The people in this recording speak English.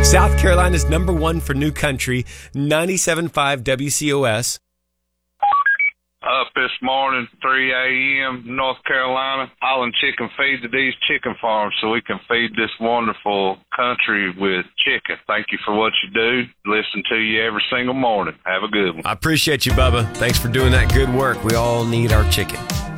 South Carolina's number one for new country, 97.5 WCOS. Up this morning, 3 a.m., North Carolina, hauling chicken feed to these chicken farms so we can feed this wonderful country with chicken. Thank you for what you do. Listen to you every single morning. Have a good one. I appreciate you, Bubba. Thanks for doing that good work. We all need our chicken.